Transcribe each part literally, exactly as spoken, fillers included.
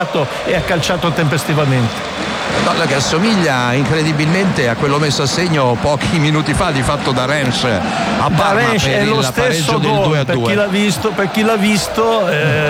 e ha calciato tempestivamente. Gol che assomiglia incredibilmente a quello messo a segno pochi minuti fa di fatto da Rennes a Parma Rennes per è lo il stesso pareggio del due a per due. chi l'ha visto, per chi l'ha visto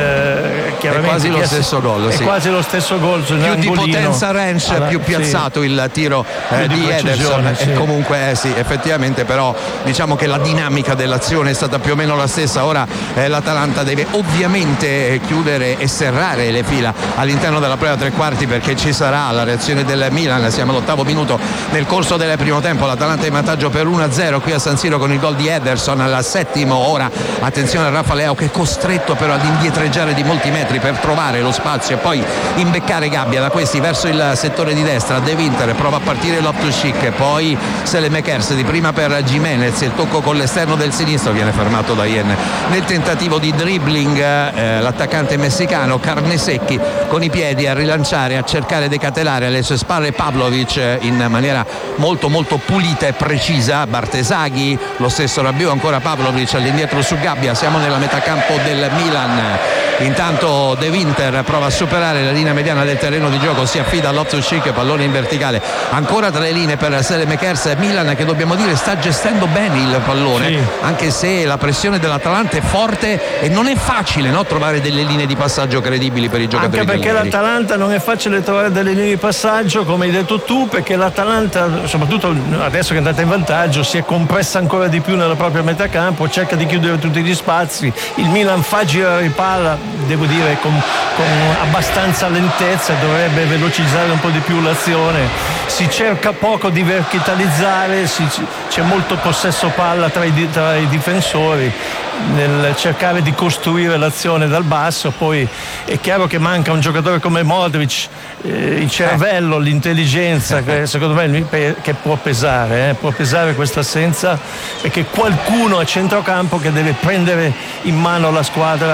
eh, è quasi lo stesso gol, è sì. quasi lo stesso gol, più di potenza Rennes, allora, più piazzato sì. il tiro eh, di, di Ederson sì. e comunque eh, sì, effettivamente però diciamo che la dinamica dell'azione è stata più o meno la stessa. Ora eh, l'Atalanta deve ovviamente chiudere e serrare le fila all'interno della prima tre quarti, perché ci sarà la reazione del Milan. Siamo all'ottavo minuto nel corso del primo tempo, l'Atalanta è in vantaggio per uno a zero qui a San Siro con il gol di Ederson al settimo. Ora attenzione a Rafa Leao che è costretto però ad indietreggiare di molti metri per trovare lo spazio e poi imbeccare Gabbia da questi verso il settore di destra. De Winter prova a partire Loftus-Cheek, poi Saelemaekers di prima per Gimenez, il tocco con l'esterno del sinistro viene fermato da Ien nel tentativo di dribbling. eh, l'attaccante messicano Carnesecchi con i piedi a rilanciare, a cercare di catelare alle sue spalle Pavlovic in maniera molto molto pulita e precisa. Bartesaghi, lo stesso Rabiot, ancora Pavlovic all'indietro su Gabbia. Siamo nella metà campo del Milan. Intanto De Winter prova a superare la linea mediana del terreno di gioco, si affida a Loftus-Cheek, pallone in verticale ancora tra le linee per Saelemaekers. Milan che dobbiamo dire sta gestendo bene il pallone, sì, anche se la pressione dell'Atalanta è forte e non è facile, no, trovare delle linee di passaggio credibili per i giocatori. Anche perché l'Atalanta non è facile trovare delle linee di passaggio, come hai detto tu, perché l'Atalanta, soprattutto adesso che è andata in vantaggio, si è compressa ancora di più nella propria metà campo, cerca di chiudere tutti gli spazi. Il Milan fa girare palla, devo dire con, con abbastanza lentezza, dovrebbe velocizzare un po' di più l'azione. Si cerca poco di verticalizzare, si, c'è molto possesso palla tra i, tra i difensori nel cercare di costruire l'azione dal basso. Poi è chiaro che manca un giocatore come Modric, eh, il cervello, l'intelligenza, che secondo me che può pesare, eh, può pesare questa assenza, perché qualcuno a centrocampo che deve prendere in mano la squadra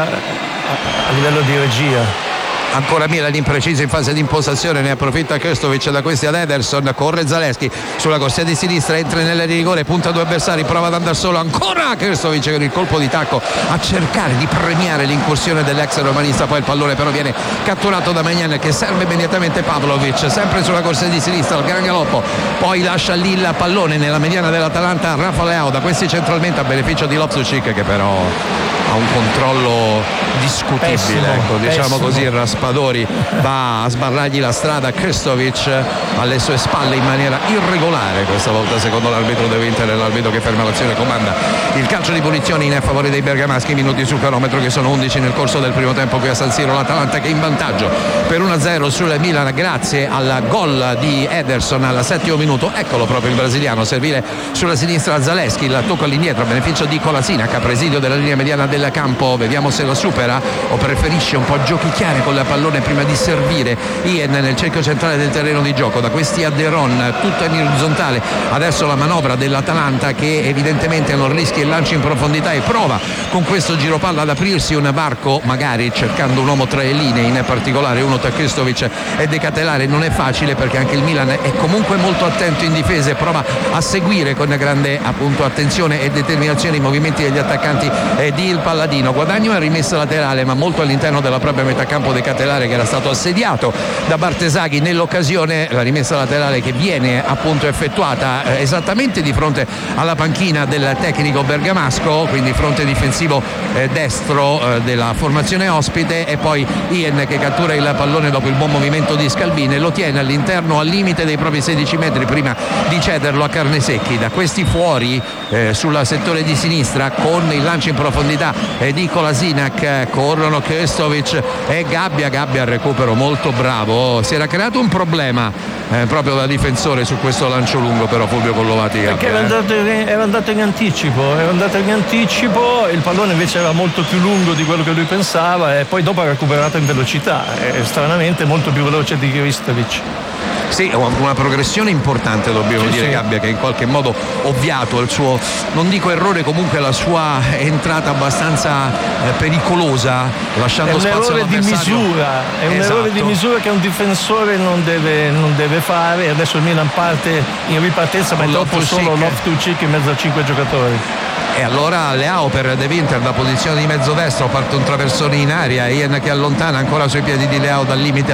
a livello di regia. Ancora Milan impreciso in fase di impostazione, ne approfitta Krstovic da questi ad Ederson, corre Zalewski sulla corsia di sinistra, entra nell'area di rigore, punta due avversari, prova ad andare solo, ancora Krstovic con il colpo di tacco a cercare di premiare l'incursione dell'ex romanista. Poi il pallone però viene catturato da Maignan che serve immediatamente Pavlovic, sempre sulla corsia di sinistra, il gran galoppo, poi lascia lì il pallone nella mediana dell'Atalanta. Rafa Leao da questi centralmente a beneficio di Loftus-Cheek, che però ha un controllo discutibile, pessimo, ecco, diciamo pessimo. così. Il Raspadori va a sbarrargli la strada, Krstovic alle sue spalle in maniera irregolare questa volta secondo l'arbitro De Winter, l'arbitro che ferma l'azione comanda il calcio di punizione in favore dei bergamaschi. Minuti sul cronometro che sono undici nel corso del primo tempo qui a San Siro. L'Atalanta che è in vantaggio per uno a zero sul Milan grazie al gol di Ederson al settimo minuto. Eccolo proprio il brasiliano servire sulla sinistra Zalewski, il tocco all'indietro a beneficio di Kolasinac a presidio della linea mediana del campo. Vediamo se lo supera o preferisce un po' giochicchiare con il pallone prima di servire. Ien nel cerchio centrale del terreno di gioco, da questi a De Ron, tutta in orizzontale. Adesso la manovra dell'Atalanta che evidentemente non rischia il lancio in profondità e prova con questo giro palla ad aprirsi un varco, magari cercando un uomo tra le linee, in particolare uno tra Krstovic e De Catelare. Non è facile perché anche il Milan è comunque molto attento in difesa e prova a seguire con grande appunto attenzione e determinazione i movimenti degli attaccanti eh, di il Palladino. Guadagno è rimessa laterale ma molto all'interno della propria metà campo De Catelare, che era stato assediato da Bartesaghi nell'occasione. La rimessa laterale che viene appunto effettuata eh, esattamente di fronte alla panchina del tecnico bergamasco, quindi fronte difensivo eh, destro eh, della formazione ospite, e poi Ien che cattura il pallone dopo il buon movimento di Scalvini e lo tiene all'interno al limite dei propri sedici metri prima di cederlo a Carnesecchi. Da questi fuori eh, sul settore di sinistra con il lancio in profondità eh, di Kolasinac eh, corrono Krstovic e Gabbia. Gabbia al recupero molto bravo. Si era creato un problema eh, proprio da difensore su questo lancio lungo, però Fulvio Collovati Gabbia, perché era andato, in, era andato in anticipo era andato in anticipo il pallone invece era molto più lungo di quello che lui pensava e poi dopo ha recuperato in velocità, è stranamente molto più veloce di Krstovic. Sì, una progressione importante dobbiamo sì, dire sì. Gabbia che in qualche modo ovviato il suo, non dico errore, comunque la sua entrata abbastanza eh, pericolosa, lasciando spazio all'avversario. È un errore di misura, è un esatto. errore di misura che un difensore non deve, non deve fare. Adesso il Milan parte in ripartenza ma è troppo solo Loftus-Cheek in mezzo a cinque giocatori. E allora Leao per De Winter da posizione di mezzo destro, parte un traversone in aria, Ien che allontana ancora sui piedi di Leao dal limite